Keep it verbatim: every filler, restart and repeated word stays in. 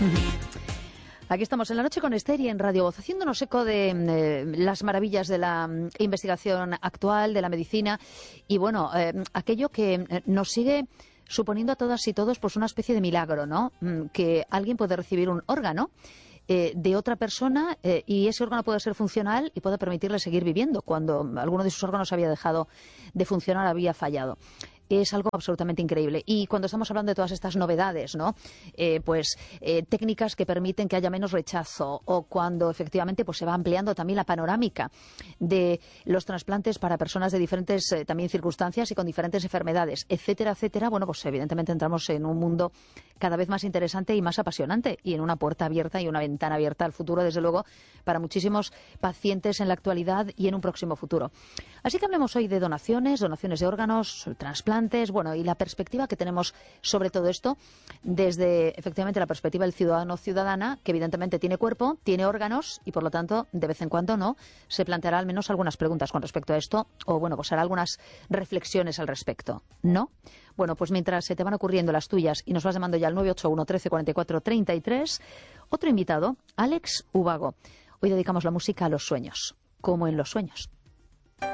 Aquí estamos en La Noche con Esther y en Radio Voz, haciéndonos eco de eh, las maravillas de la eh, investigación actual, de la medicina y, bueno, eh, aquello que eh, nos sigue suponiendo a todas y todos pues una especie de milagro, ¿no? Mm, que alguien puede recibir un órgano eh, de otra persona eh, y ese órgano puede ser funcional y puede permitirle seguir viviendo cuando alguno de sus órganos había dejado de funcionar, había fallado. Es algo absolutamente increíble. Y cuando estamos hablando de todas estas novedades, ¿no? Eh, pues eh, técnicas que permiten que haya menos rechazo, o cuando efectivamente pues se va ampliando también la panorámica de los trasplantes para personas de diferentes eh, también circunstancias y con diferentes enfermedades, etcétera, etcétera, bueno, pues evidentemente entramos en un mundo cada vez más interesante y más apasionante, y en una puerta abierta y una ventana abierta al futuro, desde luego, para muchísimos pacientes en la actualidad y en un próximo futuro. Así que hablemos hoy de donaciones, donaciones de órganos, trasplantes, bueno, y la perspectiva que tenemos sobre todo esto desde, efectivamente, la perspectiva del ciudadano o ciudadana, que evidentemente tiene cuerpo, tiene órganos y, por lo tanto, de vez en cuando, ¿no?, se planteará al menos algunas preguntas con respecto a esto, o, bueno, pues hará algunas reflexiones al respecto, ¿no? Bueno, pues mientras se te van ocurriendo las tuyas y nos vas llamando ya al nueve ocho uno, trece, cuarenta y cuatro, treinta y tres, otro invitado, Alex Ubago. Hoy dedicamos la música a los sueños, como en los sueños.